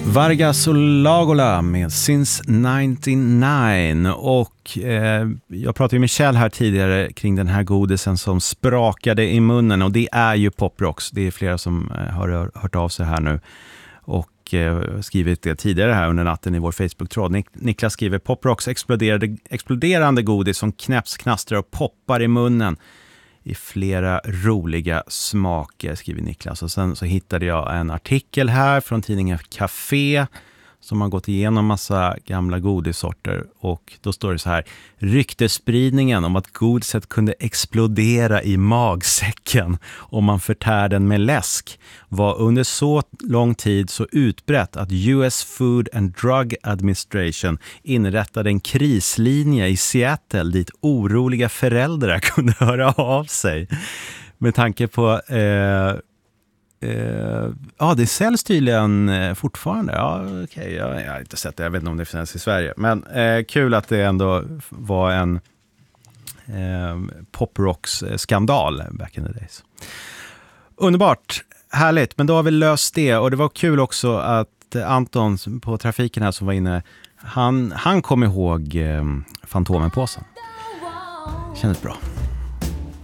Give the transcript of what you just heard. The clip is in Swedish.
Vargas och Lagola med Since 99 och jag pratade ju med Michelle här tidigare kring den här godisen som sprakade i munnen och det är ju Pop Rocks. Det är flera som har hört av sig här nu och skrivit det tidigare här under natten i vår Facebook-tråd. Niklas skriver Pop Rocks exploderande godis som knäpps, knastrar och poppar i munnen i flera roliga smaker, skriver Niklas. Och sen så hittade jag en artikel här från tidningen Café som har gått igenom massa gamla godissorter. Och då står det så här: ryktespridningen om att godiset kunde explodera i magsäcken om man förtär den med läsk var under så lång tid så utbrett att US Food and Drug Administration inrättade en krislinje i Seattle dit oroliga föräldrar kunde höra av sig. Med tanke på det säljs tydligen fortfarande. Ja, okej. Jag har inte sett det. Jag vet inte om det finns i Sverige. Men kul att det ändå var en Pop Rocks skandal back in the days. Underbart. Härligt. Men då har vi löst det. Och det var kul också att Anton på trafiken här som var inne, han kom ihåg Fantomenpåsen. Kändes bra.